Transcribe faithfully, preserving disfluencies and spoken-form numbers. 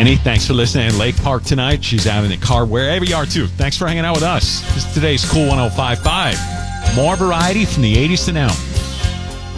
Annie, thanks for listening in Lake Park tonight. She's out in the car, wherever you are, too. Thanks for hanging out with us. This is today's Cool one oh five point five. More variety from the eighties to now.